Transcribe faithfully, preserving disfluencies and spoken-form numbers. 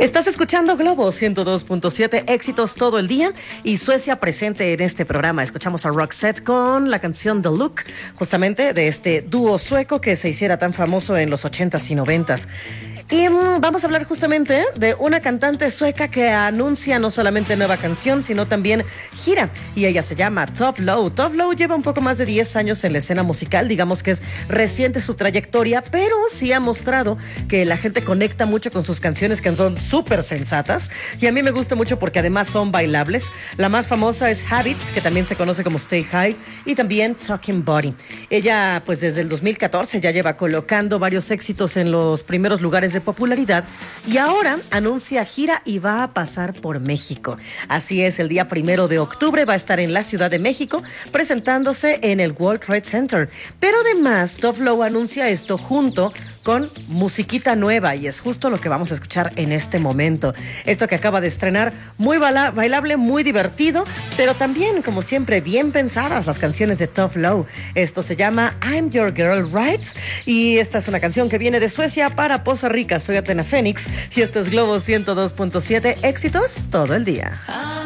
Estás escuchando Globo ciento dos punto siete, éxitos todo el día, y Suecia presente en este programa. Escuchamos a Roxette con la canción The Look, justamente de este dúo sueco que se hiciera tan famoso en los ochentas y noventas. Y mmm, vamos a hablar justamente de una cantante sueca que anuncia no solamente nueva canción, sino también gira. Y ella se llama Top Low. Top Low lleva un poco más de diez años en la escena musical. Digamos que es reciente su trayectoria, pero sí ha mostrado que la gente conecta mucho con sus canciones, que son súper sensatas. Y a mí me gusta mucho porque además son bailables. La más famosa es Habits, que también se conoce como Stay High, y también Talking Body. Ella, pues desde el dos mil catorce ya lleva colocando varios éxitos en los primeros lugares de popularidad, y ahora anuncia gira y va a pasar por México. Así es, el día primero de octubre va a estar en la Ciudad de México presentándose en el World Trade Center. Pero además Top Low anuncia esto junto con musiquita nueva, y es justo lo que vamos a escuchar en este momento. Esto que acaba de estrenar, muy bala, bailable, muy divertido, pero también, como siempre, bien pensadas las canciones de Top Low. Esto se llama I'm Your Girl, Right? Y esta es una canción que viene de Suecia para Poza Rica. Soy Atena Fénix y esto es Globo ciento dos punto siete, éxitos todo el día.